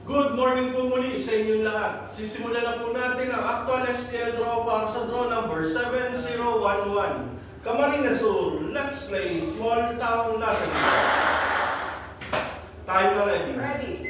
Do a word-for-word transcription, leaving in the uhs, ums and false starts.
Good morning po muli sa inyong lahat. Sisimulan na po natin ang actual S T L draw para sa draw number seven zero one one. Camarines Sur, let's play Small Town Lottery. Time na ready. Ready.